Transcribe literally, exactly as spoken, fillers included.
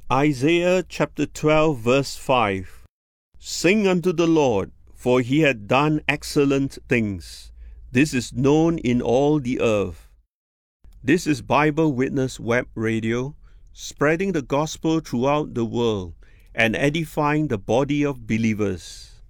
Isaiah chapter twelve verse five. Sing unto the Lord, for he hath done excellent things. This is known in all the earth. This is Bible Witness Web Radio, spreading the gospel throughout the world and edifying the body of believers.